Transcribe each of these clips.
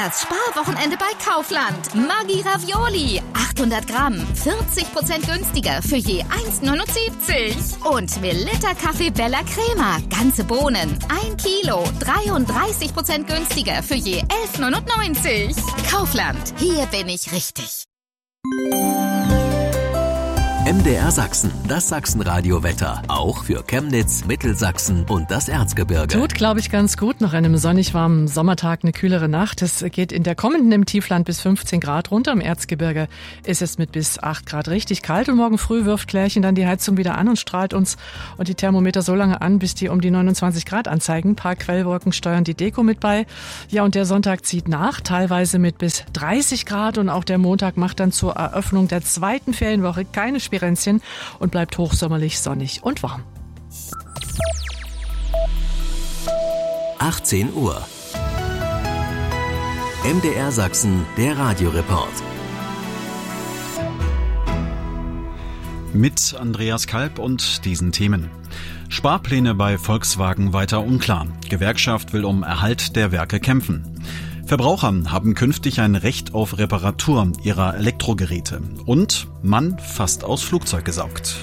Das Sparwochenende bei Kaufland. Maggi Ravioli. 800 Gramm. 40% günstiger für je 1,79. Und Melitta Kaffee Bella Crema. Ganze Bohnen. 1 Kilo. 33% günstiger für je 11,99. Kaufland. Hier bin ich richtig. MDR Sachsen, das Sachsenradio-Wetter. Auch für Chemnitz, Mittelsachsen und das Erzgebirge. Tut, glaube ich, ganz gut. Nach einem sonnig warmen Sommertag eine kühlere Nacht. Es geht in der kommenden im Tiefland bis 15 Grad runter. Im Erzgebirge ist es mit bis 8 Grad richtig kalt. Und morgen früh wirft Klärchen dann die Heizung wieder an und strahlt uns und die Thermometer so lange an, bis die um die 29 Grad anzeigen. Ein paar Quellwolken steuern die Deko mit bei. Ja, und der Sonntag zieht nach, teilweise mit bis 30 Grad. Und auch der Montag macht dann zur Eröffnung der zweiten Ferienwoche keine Spirenzchen und bleibt hochsommerlich sonnig und warm. 18 Uhr. MDR Sachsen, der Radioreport. Mit Andreas Kalb und diesen Themen. Sparpläne bei Volkswagen weiter unklar. Gewerkschaft will um Erhalt der Werke kämpfen. Verbraucher haben künftig ein Recht auf Reparatur ihrer Elektrogeräte. Und Mann fast aus Flugzeug gesaugt.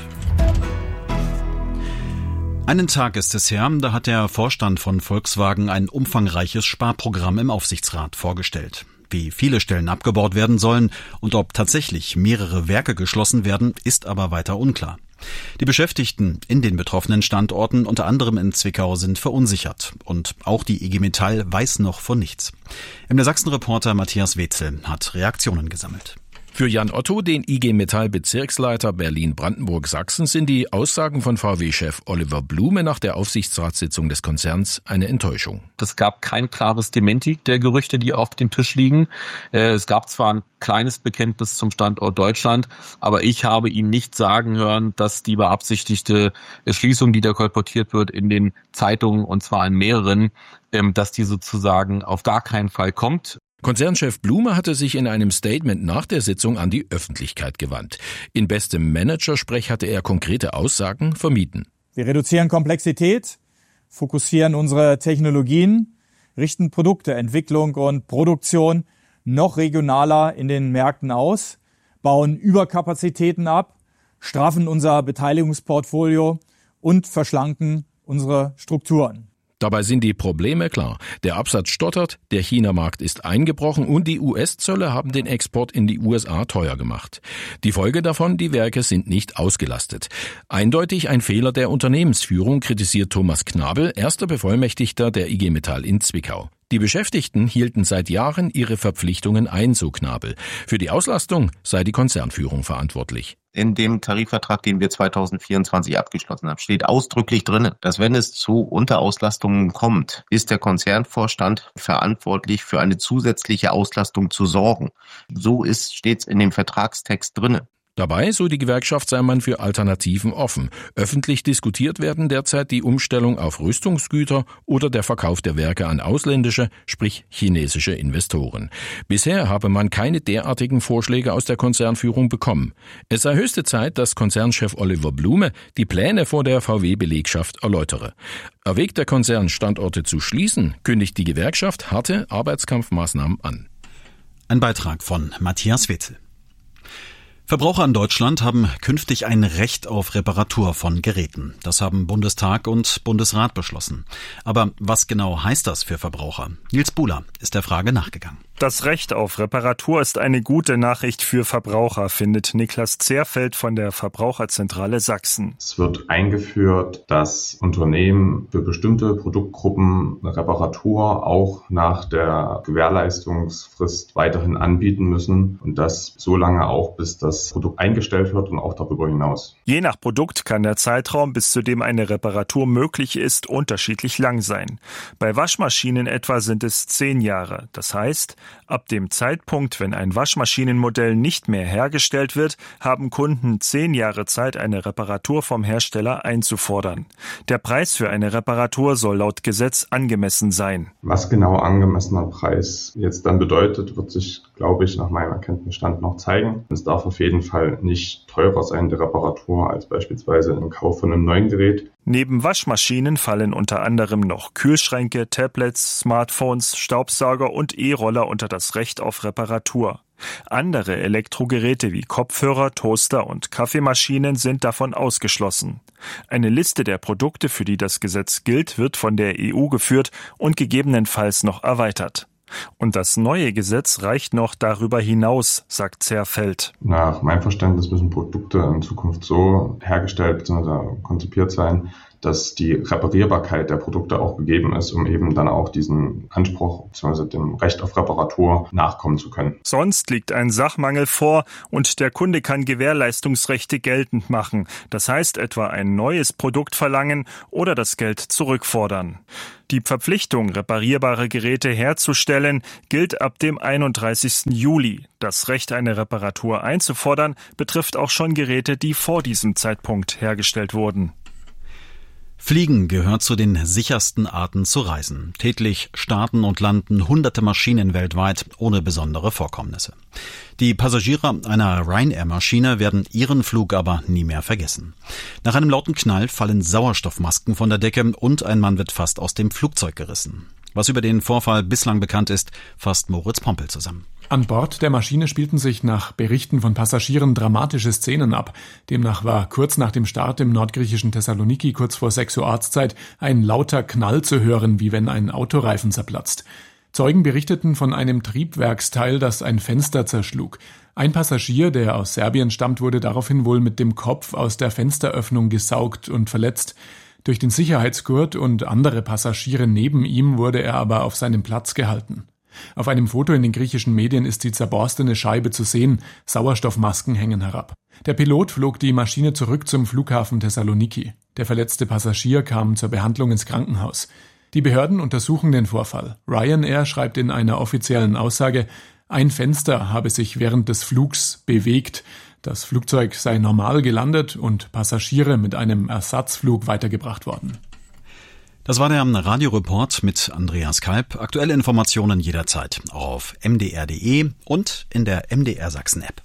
Einen Tag ist es her, da hat der Vorstand von Volkswagen ein umfangreiches Sparprogramm im Aufsichtsrat vorgestellt. Wie viele Stellen abgebaut werden sollen und ob tatsächlich mehrere Werke geschlossen werden, ist aber weiter unklar. Die Beschäftigten in den betroffenen Standorten, unter anderem in Zwickau, sind verunsichert. Und auch die IG Metall weiß noch von nichts. Der Sachsen-Reporter Matthias Wetzel hat Reaktionen gesammelt. Für Jan Otto, den IG Metall Bezirksleiter Berlin-Brandenburg-Sachsen, sind die Aussagen von VW-Chef Oliver Blume nach der Aufsichtsratssitzung des Konzerns eine Enttäuschung. Es gab kein klares Dementi der Gerüchte, die auf dem Tisch liegen. Es gab zwar ein kleines Bekenntnis zum Standort Deutschland, aber ich habe ihn nicht sagen hören, dass die beabsichtigte Schließung, die da kolportiert wird in den Zeitungen, und zwar in mehreren, dass die sozusagen auf gar keinen Fall kommt. Konzernchef Blume hatte sich in einem Statement nach der Sitzung an die Öffentlichkeit gewandt. In bestem Managersprech hatte er konkrete Aussagen vermieden. Wir reduzieren Komplexität, fokussieren unsere Technologien, richten Produkte, Entwicklung und Produktion noch regionaler in den Märkten aus, bauen Überkapazitäten ab, straffen unser Beteiligungsportfolio und verschlanken unsere Strukturen. Dabei sind die Probleme klar. Der Absatz stottert, der China-Markt ist eingebrochen und die US-Zölle haben den Export in die USA teuer gemacht. Die Folge davon, die Werke sind nicht ausgelastet. Eindeutig ein Fehler der Unternehmensführung, kritisiert Thomas Knabel, erster Bevollmächtigter der IG Metall in Zwickau. Die Beschäftigten hielten seit Jahren ihre Verpflichtungen ein, so Knabel. Für die Auslastung sei die Konzernführung verantwortlich. In dem Tarifvertrag, den wir 2024 abgeschlossen haben, steht ausdrücklich drin, dass wenn es zu Unterauslastungen kommt, ist der Konzernvorstand verantwortlich, für eine zusätzliche Auslastung zu sorgen. So steht es in dem Vertragstext drin. Dabei, so die Gewerkschaft, sei man für Alternativen offen. Öffentlich diskutiert werden derzeit die Umstellung auf Rüstungsgüter oder der Verkauf der Werke an ausländische, sprich chinesische Investoren. Bisher habe man keine derartigen Vorschläge aus der Konzernführung bekommen. Es sei höchste Zeit, dass Konzernchef Oliver Blume die Pläne vor der VW-Belegschaft erläutere. Erwägt der Konzern, Standorte zu schließen, kündigt die Gewerkschaft harte Arbeitskampfmaßnahmen an. Ein Beitrag von Matthias Wetzel. Verbraucher in Deutschland haben künftig ein Recht auf Reparatur von Geräten. Das haben Bundestag und Bundesrat beschlossen. Aber was genau heißt das für Verbraucher? Nils Buhler ist der Frage nachgegangen. Das Recht auf Reparatur ist eine gute Nachricht für Verbraucher, findet Niklas Zerfeld von der Verbraucherzentrale Sachsen. Es wird eingeführt, dass Unternehmen für bestimmte Produktgruppen eine Reparatur auch nach der Gewährleistungsfrist weiterhin anbieten müssen und das so lange auch, bis das Produkt eingestellt wird und auch darüber hinaus. Je nach Produkt kann der Zeitraum, bis zu dem eine Reparatur möglich ist, unterschiedlich lang sein. Bei Waschmaschinen etwa sind es 10 Jahre. Das heißt, ab dem Zeitpunkt, wenn ein Waschmaschinenmodell nicht mehr hergestellt wird, haben Kunden 10 Jahre Zeit, eine Reparatur vom Hersteller einzufordern. Der Preis für eine Reparatur soll laut Gesetz angemessen sein. Was genau angemessener Preis jetzt dann bedeutet, wird sich, glaube ich, nach meinem Erkenntnisstand noch zeigen. Es darf auf jeden Fall nicht teurer sein, die Reparatur, als beispielsweise im Kauf von einem neuen Gerät. Neben Waschmaschinen fallen unter anderem noch Kühlschränke, Tablets, Smartphones, Staubsauger und E-Roller unter das Recht auf Reparatur. Andere Elektrogeräte wie Kopfhörer, Toaster und Kaffeemaschinen sind davon ausgeschlossen. Eine Liste der Produkte, für die das Gesetz gilt, wird von der EU geführt und gegebenenfalls noch erweitert. Und das neue Gesetz reicht noch darüber hinaus, sagt Zerfeld. Nach meinem Verständnis müssen Produkte in Zukunft so hergestellt bzw. konzipiert sein, dass die Reparierbarkeit der Produkte auch gegeben ist, um eben dann auch diesen Anspruch bzw. dem Recht auf Reparatur nachkommen zu können. Sonst liegt ein Sachmangel vor und der Kunde kann Gewährleistungsrechte geltend machen. Das heißt etwa ein neues Produkt verlangen oder das Geld zurückfordern. Die Verpflichtung, reparierbare Geräte herzustellen, gilt ab dem 31. Juli. Das Recht, eine Reparatur einzufordern, betrifft auch schon Geräte, die vor diesem Zeitpunkt hergestellt wurden. Fliegen gehört zu den sichersten Arten zu reisen. Täglich starten und landen hunderte Maschinen weltweit ohne besondere Vorkommnisse. Die Passagiere einer Ryanair-Maschine werden ihren Flug aber nie mehr vergessen. Nach einem lauten Knall fallen Sauerstoffmasken von der Decke und ein Mann wird fast aus dem Flugzeug gerissen. Was über den Vorfall bislang bekannt ist, fasst Moritz Pompel zusammen. An Bord der Maschine spielten sich nach Berichten von Passagieren dramatische Szenen ab. Demnach war kurz nach dem Start im nordgriechischen Thessaloniki kurz vor 6 Uhr Ortszeit ein lauter Knall zu hören, wie wenn ein Autoreifen zerplatzt. Zeugen berichteten von einem Triebwerksteil, das ein Fenster zerschlug. Ein Passagier, der aus Serbien stammt, wurde daraufhin wohl mit dem Kopf aus der Fensteröffnung gesaugt und verletzt. Durch den Sicherheitsgurt und andere Passagiere neben ihm wurde er aber auf seinem Platz gehalten. Auf einem Foto in den griechischen Medien ist die zerborstene Scheibe zu sehen, Sauerstoffmasken hängen herab. Der Pilot flog die Maschine zurück zum Flughafen Thessaloniki. Der verletzte Passagier kam zur Behandlung ins Krankenhaus. Die Behörden untersuchen den Vorfall. Ryanair schreibt in einer offiziellen Aussage, ein Fenster habe sich während des Flugs bewegt. Das Flugzeug sei normal gelandet und Passagiere mit einem Ersatzflug weitergebracht worden. Das war der Radioreport mit Andreas Kalb. Aktuelle Informationen jederzeit auf mdr.de und in der MDR Sachsen App.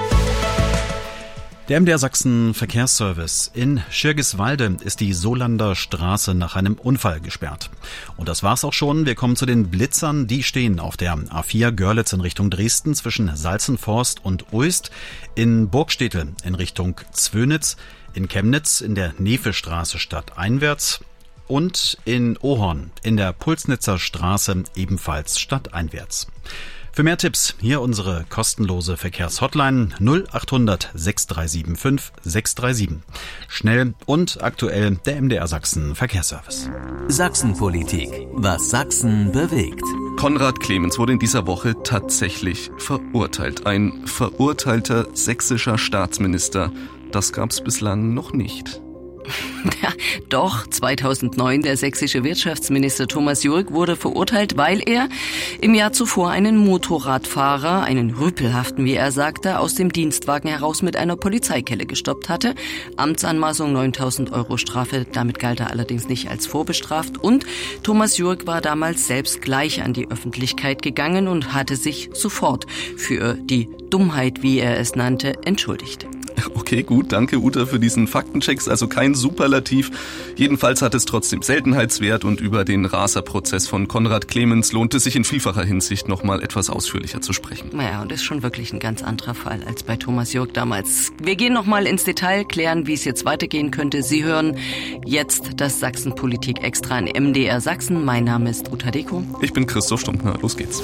Der MDR Sachsen Verkehrsservice in Schirgiswalde ist die Solander Straße nach einem Unfall gesperrt. Und das war's auch schon. Wir kommen zu den Blitzern. Die stehen auf der A4 Görlitz in Richtung Dresden zwischen Salzenforst und Uist, in Burgstädtel in Richtung Zwönitz, in Chemnitz in der Nevestraße stadteinwärts und in Ohorn in der Pulsnitzer Straße ebenfalls stadteinwärts. Für mehr Tipps hier unsere kostenlose Verkehrshotline 0800 6375 637. Schnell und aktuell der MDR Sachsen Verkehrsservice. Sachsenpolitik. Was Sachsen bewegt. Konrad Clemens wurde in dieser Woche tatsächlich verurteilt. Ein verurteilter sächsischer Staatsminister. Das gab's bislang noch nicht. Ja, doch, 2009 der sächsische Wirtschaftsminister Thomas Jürg wurde verurteilt, weil er im Jahr zuvor einen Motorradfahrer, einen rüpelhaften, wie er sagte, aus dem Dienstwagen heraus mit einer Polizeikelle gestoppt hatte. Amtsanmaßung 9.000 € Strafe, damit galt er allerdings nicht als vorbestraft. Und Thomas Jürg war damals selbst gleich an die Öffentlichkeit gegangen und hatte sich sofort für die Dummheit, wie er es nannte, entschuldigt. Okay, gut, danke Uta für diesen Faktencheck, also kein Superlativ. Jedenfalls hat es trotzdem Seltenheitswert und über den Raserprozess von Konrad Clemens lohnt es sich in vielfacher Hinsicht nochmal etwas ausführlicher zu sprechen. Naja, und ist schon wirklich ein ganz anderer Fall als bei Thomas Jürg damals. Wir gehen nochmal ins Detail, klären, wie es jetzt weitergehen könnte. Sie hören jetzt das Sachsenpolitik extra in MDR Sachsen. Mein Name ist Uta Deko. Ich bin Christoph Stumpner, los geht's.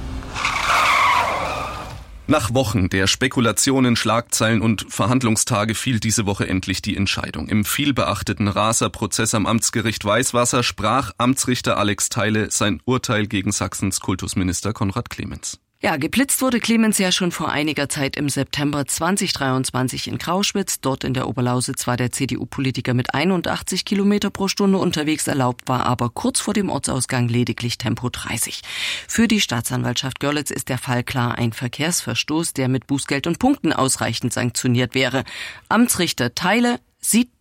Nach Wochen der Spekulationen, Schlagzeilen und Verhandlungstage fiel diese Woche endlich die Entscheidung. Im vielbeachteten Raserprozess am Amtsgericht Weißwasser sprach Amtsrichter Alex Theile sein Urteil gegen Sachsens Kultusminister Konrad Clemens. Ja, geblitzt wurde Clemens ja schon vor einiger Zeit im September 2023 in Grauschwitz. Dort in der Oberlausitz war der CDU-Politiker mit 81 Kilometer pro Stunde unterwegs, erlaubt war aber kurz vor dem Ortsausgang lediglich Tempo 30. Für die Staatsanwaltschaft Görlitz ist der Fall klar ein Verkehrsverstoß, der mit Bußgeld und Punkten ausreichend sanktioniert wäre. Amtsrichter Theile sieht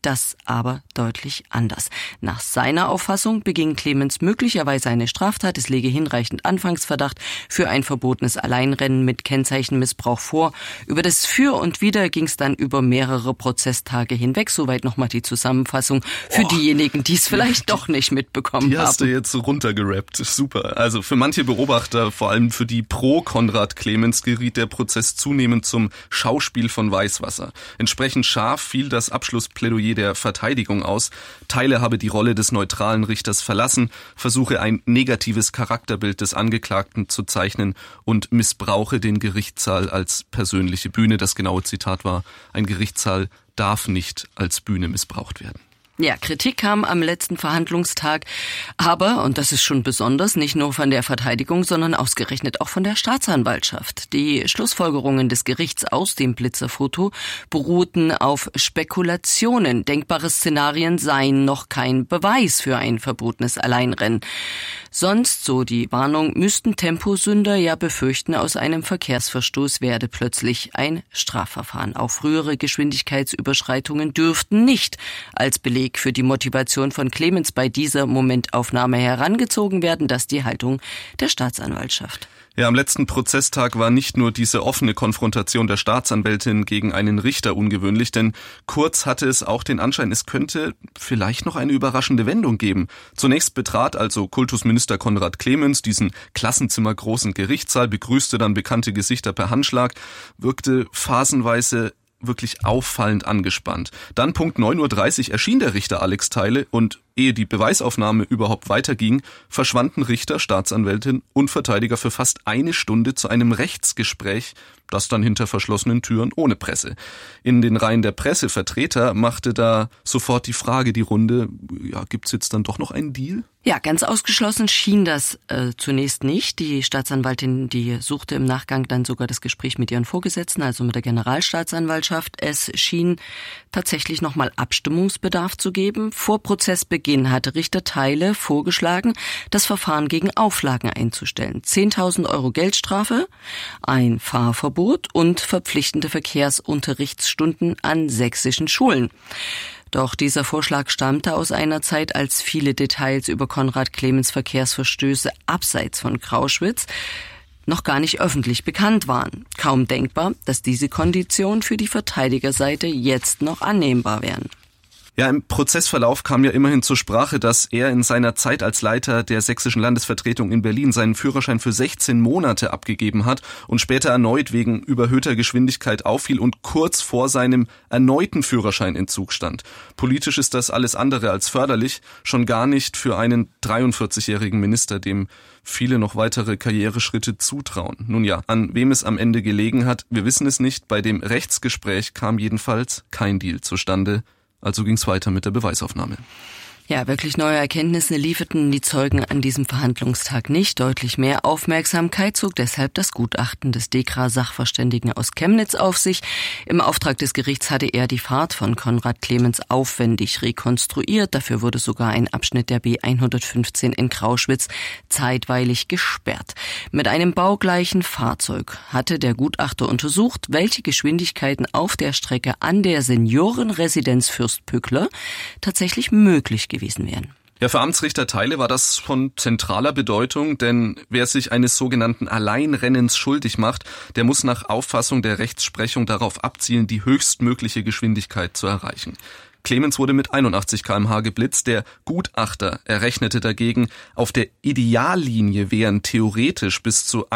das aber deutlich anders. Nach seiner Auffassung beging Clemens möglicherweise eine Straftat. Es läge hinreichend Anfangsverdacht für ein verbotenes Alleinrennen mit Kennzeichenmissbrauch vor. Über das Für und Wider ging es dann über mehrere Prozesstage hinweg. Soweit nochmal die Zusammenfassung für diejenigen, die es vielleicht doch nicht mitbekommen haben. Die hast du jetzt runtergerappt. Super. Also für manche Beobachter, vor allem für die Pro-Konrad Clemens, geriet der Prozess zunehmend zum Schauspiel von Weißwasser. Entsprechend scharf fiel das Abschlussplädoyer der Verteidigung aus. Theile habe die Rolle des neutralen Richters verlassen, versuche ein negatives Charakterbild des Angeklagten zu zeichnen und missbrauche den Gerichtssaal als persönliche Bühne. Das genaue Zitat war: Ein Gerichtssaal darf nicht als Bühne missbraucht werden. Ja, Kritik kam am letzten Verhandlungstag, aber, und das ist schon besonders, nicht nur von der Verteidigung, sondern ausgerechnet auch von der Staatsanwaltschaft. Die Schlussfolgerungen des Gerichts aus dem Blitzerfoto beruhten auf Spekulationen. Denkbare Szenarien seien noch kein Beweis für ein verbotenes Alleinrennen. Sonst, so die Warnung, müssten Temposünder ja befürchten, aus einem Verkehrsverstoß werde plötzlich ein Strafverfahren. Auch frühere Geschwindigkeitsüberschreitungen dürften nicht als Beleg für die Motivation von Clemens bei dieser Momentaufnahme herangezogen werden. Das ist die Haltung der Staatsanwaltschaft. Ja, am letzten Prozesstag war nicht nur diese offene Konfrontation der Staatsanwältin gegen einen Richter ungewöhnlich, denn Kurz hatte es auch den Anschein, es könnte vielleicht noch eine überraschende Wendung geben. Zunächst betrat also Kultusminister Konrad Clemens diesen klassenzimmergroßen Gerichtssaal, begrüßte dann bekannte Gesichter per Handschlag, wirkte phasenweise wirklich auffallend angespannt. Dann Punkt 9.30 Uhr erschien der Richter Alex Theile und ehe die Beweisaufnahme überhaupt weiterging, verschwanden Richter, Staatsanwältin und Verteidiger für fast eine Stunde zu einem Rechtsgespräch, das dann hinter verschlossenen Türen ohne Presse. In den Reihen der Pressevertreter machte da sofort die Frage die Runde, ja, gibt's jetzt dann doch noch einen Deal? Ja, ganz ausgeschlossen schien das zunächst nicht. Die Staatsanwaltin, die suchte im Nachgang dann sogar das Gespräch mit ihren Vorgesetzten, also mit der Generalstaatsanwaltschaft. Es schien tatsächlich nochmal Abstimmungsbedarf zu geben. Vor Prozessbeginn hatte Richter Theile vorgeschlagen, das Verfahren gegen Auflagen einzustellen. 10.000 € Geldstrafe, ein Fahrverbot und verpflichtende Verkehrsunterrichtsstunden an sächsischen Schulen. Doch dieser Vorschlag stammte aus einer Zeit, als viele Details über Konrad Clemens Verkehrsverstöße abseits von Krauschwitz noch gar nicht öffentlich bekannt waren. Kaum denkbar, dass diese Konditionen für die Verteidigerseite jetzt noch annehmbar wären. Ja, im Prozessverlauf kam ja immerhin zur Sprache, dass er in seiner Zeit als Leiter der sächsischen Landesvertretung in Berlin seinen Führerschein für 16 Monate abgegeben hat und später erneut wegen überhöhter Geschwindigkeit auffiel und kurz vor seinem erneuten Führerscheinentzug stand. Politisch ist das alles andere als förderlich, schon gar nicht für einen 43-jährigen Minister, dem viele noch weitere Karriereschritte zutrauen. Nun ja, an wem es am Ende gelegen hat, wir wissen es nicht. Bei dem Rechtsgespräch kam jedenfalls kein Deal zustande. Also ging's weiter mit der Beweisaufnahme. Ja, wirklich neue Erkenntnisse lieferten die Zeugen an diesem Verhandlungstag nicht. Deutlich mehr Aufmerksamkeit zog deshalb das Gutachten des DEKRA-Sachverständigen aus Chemnitz auf sich. Im Auftrag des Gerichts hatte er die Fahrt von Konrad Clemens aufwendig rekonstruiert. Dafür wurde sogar ein Abschnitt der B115 in Krauschwitz zeitweilig gesperrt. Mit einem baugleichen Fahrzeug hatte der Gutachter untersucht, welche Geschwindigkeiten auf der Strecke an der Seniorenresidenz Fürstpückler tatsächlich möglich gewesen wären. Ja, für Amtsrichter Theile war das von zentraler Bedeutung, denn wer sich eines sogenannten Alleinrennens schuldig macht, der muss nach Auffassung der Rechtsprechung darauf abzielen, die höchstmögliche Geschwindigkeit zu erreichen. Clemens wurde mit 81 km/h geblitzt. Der Gutachter errechnete dagegen, auf der Ideallinie wären theoretisch bis zu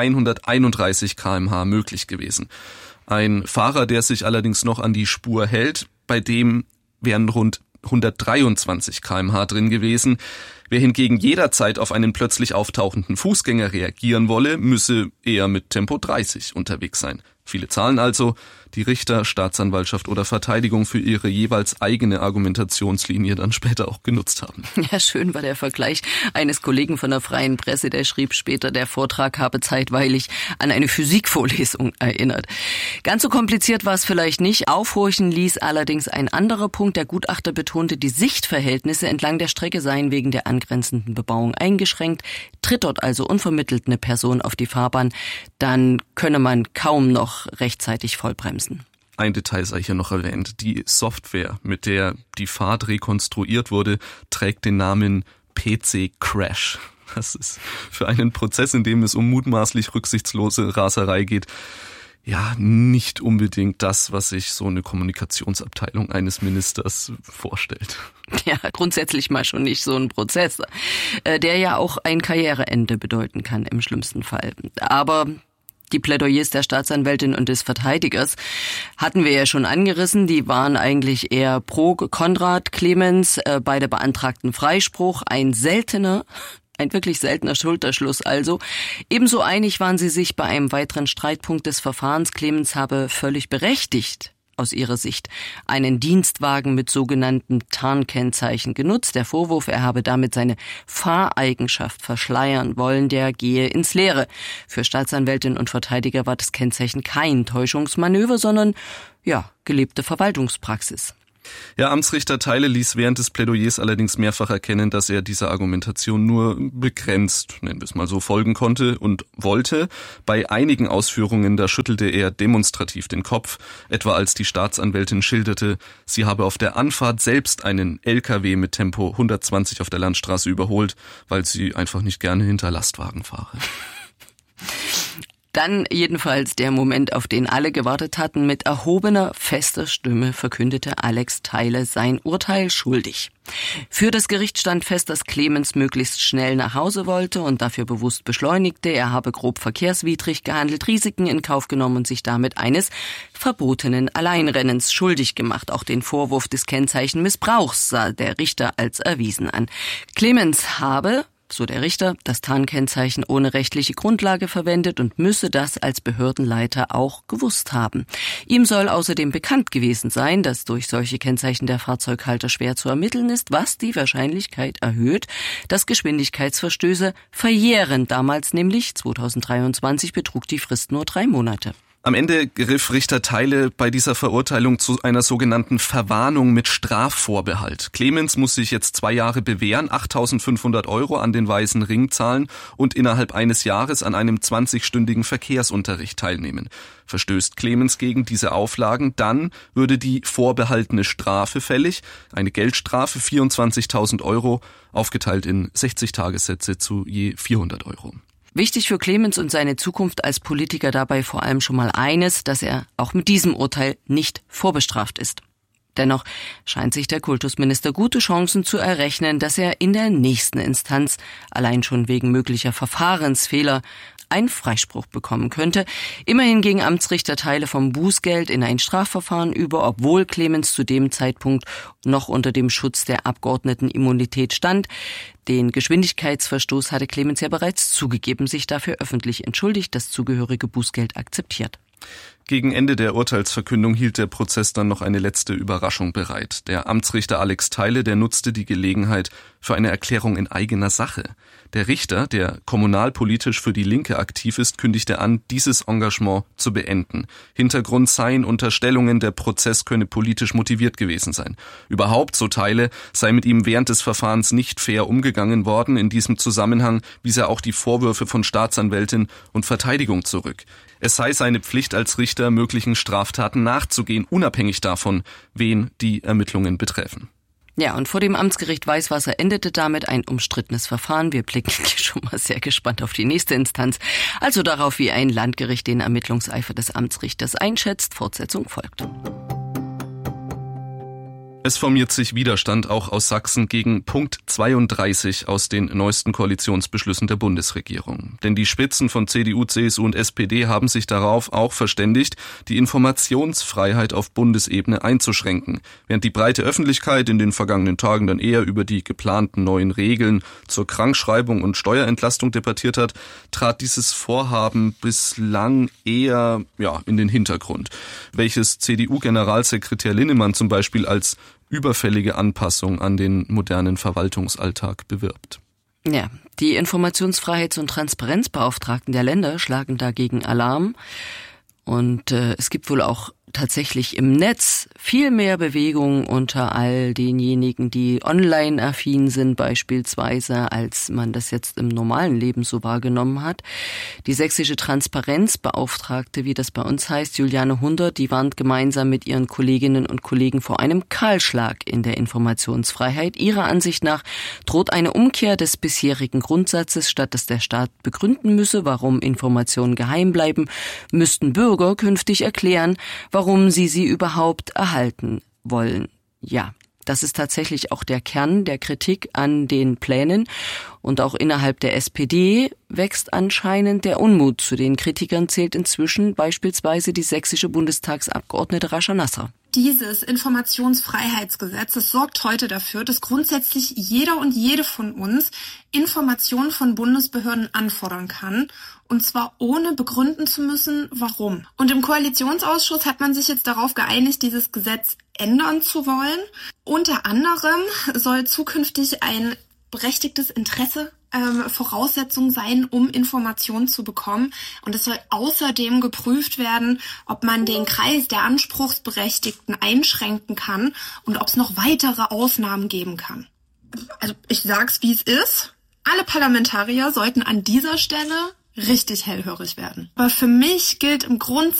131 km/h möglich gewesen. Ein Fahrer, der sich allerdings noch an die Spur hält, bei dem wären rund 123 km/h drin gewesen. Wer hingegen jederzeit auf einen plötzlich auftauchenden Fußgänger reagieren wolle, müsse eher mit Tempo 30 unterwegs sein. Viele Zahlen also, die Richter, Staatsanwaltschaft oder Verteidigung für ihre jeweils eigene Argumentationslinie dann später auch genutzt haben. Ja, schön war der Vergleich eines Kollegen von der Freien Presse, der schrieb später, der Vortrag habe zeitweilig an eine Physikvorlesung erinnert. Ganz so kompliziert war es vielleicht nicht. Aufhorchen ließ allerdings ein anderer Punkt. Der Gutachter betonte, die Sichtverhältnisse entlang der Strecke seien wegen der angrenzenden Bebauung eingeschränkt. Tritt dort also unvermittelt eine Person auf die Fahrbahn, dann könne man kaum noch rechtzeitig vollbremsen. ein Detail sei hier noch erwähnt. Die Software, mit der die Fahrt rekonstruiert wurde, trägt den Namen PC Crash. Das ist für einen Prozess, in dem es um mutmaßlich rücksichtslose Raserei geht, ja, nicht unbedingt das, was sich so eine Kommunikationsabteilung eines Ministers vorstellt. Ja, grundsätzlich mal schon nicht so ein Prozess, der ja auch ein Karriereende bedeuten kann im schlimmsten Fall. Aber die Plädoyers der Staatsanwältin und des Verteidigers hatten wir ja schon angerissen. Die waren eigentlich eher pro Konrad Clemens. Beide beantragten Freispruch. Ein wirklich seltener Schulterschluss also. Ebenso einig waren sie sich bei einem weiteren Streitpunkt des Verfahrens. Clemens habe völlig berechtigt aus ihrer Sicht einen Dienstwagen mit sogenannten Tarnkennzeichen genutzt. Der Vorwurf, er habe damit seine Fahreigenschaft verschleiern wollen, der gehe ins Leere. Für Staatsanwältin und Verteidiger war das Kennzeichen kein Täuschungsmanöver, sondern gelebte Verwaltungspraxis. Ja, Amtsrichter Theile ließ während des Plädoyers allerdings mehrfach erkennen, dass er dieser Argumentation nur begrenzt, nennen wir es mal so, folgen konnte und wollte. Bei einigen Ausführungen, da schüttelte er demonstrativ den Kopf, etwa als die Staatsanwältin schilderte, sie habe auf der Anfahrt selbst einen LKW mit Tempo 120 auf der Landstraße überholt, weil sie einfach nicht gerne hinter Lastwagen fahre. Dann jedenfalls der Moment, auf den alle gewartet hatten. Mit erhobener, fester Stimme verkündete Alex Theile sein Urteil schuldig. Für das Gericht stand fest, dass Clemens möglichst schnell nach Hause wollte und dafür bewusst beschleunigte. Er habe grob verkehrswidrig gehandelt, Risiken in Kauf genommen und sich damit eines verbotenen Alleinrennens schuldig gemacht. Auch den Vorwurf des Kennzeichenmissbrauchs sah der Richter als erwiesen an. Clemens habe, so der Richter, das Tarnkennzeichen ohne rechtliche Grundlage verwendet und müsse das als Behördenleiter auch gewusst haben. Ihm soll außerdem bekannt gewesen sein, dass durch solche Kennzeichen der Fahrzeughalter schwer zu ermitteln ist, was die Wahrscheinlichkeit erhöht, dass Geschwindigkeitsverstöße verjähren. Damals nämlich, 2023, betrug die Frist nur 3 Monate. Am Ende griff Richter Theile bei dieser Verurteilung zu einer sogenannten Verwarnung mit Strafvorbehalt. Clemens muss sich jetzt 2 Jahre bewähren, 8.500 € an den Weißen Ring zahlen und innerhalb eines Jahres an einem 20-stündigen Verkehrsunterricht teilnehmen. Verstößt Clemens gegen diese Auflagen, dann würde die vorbehaltene Strafe fällig, eine Geldstrafe 24.000 €, aufgeteilt in 60 Tagessätze zu je 400 €. Wichtig für Clemens und seine Zukunft als Politiker dabei vor allem schon mal eines, dass er auch mit diesem Urteil nicht vorbestraft ist. Dennoch scheint sich der Kultusminister gute Chancen zu errechnen, dass er in der nächsten Instanz allein schon wegen möglicher Verfahrensfehler einen Freispruch bekommen könnte. Immerhin ging Amtsrichter Theile vom Bußgeld in ein Strafverfahren über, obwohl Clemens zu dem Zeitpunkt noch unter dem Schutz der Abgeordnetenimmunität stand. Den Geschwindigkeitsverstoß hatte Clemens ja bereits zugegeben, sich dafür öffentlich entschuldigt, das zugehörige Bußgeld akzeptiert. Gegen Ende der Urteilsverkündung hielt der Prozess dann noch eine letzte Überraschung bereit. Der Amtsrichter Alex Theile, der nutzte die Gelegenheit für eine Erklärung in eigener Sache. Der Richter, der kommunalpolitisch für die Linke aktiv ist, kündigte an, dieses Engagement zu beenden. Hintergrund seien Unterstellungen, der Prozess könne politisch motiviert gewesen sein. Überhaupt, so Theile, sei mit ihm während des Verfahrens nicht fair umgegangen worden. In diesem Zusammenhang wies er auch die Vorwürfe von Staatsanwältin und Verteidigung zurück. Es sei seine Pflicht als Richter, möglichen Straftaten nachzugehen, unabhängig davon, wen die Ermittlungen betreffen. Ja, und vor dem Amtsgericht Weißwasser endete damit ein umstrittenes Verfahren. Wir blicken schon mal sehr gespannt auf die nächste Instanz, also darauf, wie ein Landgericht den Ermittlungseifer des Amtsrichters einschätzt. Fortsetzung folgt. Es formiert sich Widerstand auch aus Sachsen gegen Punkt 32 aus den neuesten Koalitionsbeschlüssen der Bundesregierung. Denn die Spitzen von CDU, CSU und SPD haben sich darauf auch verständigt, die Informationsfreiheit auf Bundesebene einzuschränken. Während die breite Öffentlichkeit in den vergangenen Tagen dann eher über die geplanten neuen Regeln zur Krankschreibung und Steuerentlastung debattiert hat, trat dieses Vorhaben bislang eher in den Hintergrund. Welches CDU-Generalsekretär Linnemann zum Beispiel als überfällige Anpassung an den modernen Verwaltungsalltag bewirbt. Ja, die Informationsfreiheits- und Transparenzbeauftragten der Länder schlagen dagegen Alarm. Und es gibt wohl auch tatsächlich im Netz viel mehr Bewegung unter all denjenigen, die online affin sind beispielsweise, als man das jetzt im normalen Leben so wahrgenommen hat. Die sächsische Transparenzbeauftragte, wie das bei uns heißt, Juliane Hundert, die warnt gemeinsam mit ihren Kolleginnen und Kollegen vor einem Kahlschlag in der Informationsfreiheit. Ihrer Ansicht nach droht eine Umkehr des bisherigen Grundsatzes. Statt dass der Staat begründen müsse, warum Informationen geheim bleiben, müssten Bürger künftig erklären, warum sie überhaupt erhalten wollen. Ja, das ist tatsächlich auch der Kern der Kritik an den Plänen. Und auch innerhalb der SPD wächst anscheinend der Unmut. Zu den Kritikern zählt inzwischen beispielsweise die sächsische Bundestagsabgeordnete Rascha Nasser. Dieses Informationsfreiheitsgesetz, das sorgt heute dafür, dass grundsätzlich jeder und jede von uns Informationen von Bundesbehörden anfordern kann. Und zwar ohne begründen zu müssen, warum. Und im Koalitionsausschuss hat man sich jetzt darauf geeinigt, dieses Gesetz ändern zu wollen. Unter anderem soll zukünftig ein berechtigtes Interesse Voraussetzung sein, um Informationen zu bekommen. Und es soll außerdem geprüft werden, ob man den Kreis der Anspruchsberechtigten einschränken kann und ob es noch weitere Ausnahmen geben kann. Also ich sag's, wie es ist. Alle Parlamentarier sollten an dieser Stelle richtig hellhörig werden. Aber für mich gilt im Grundsatz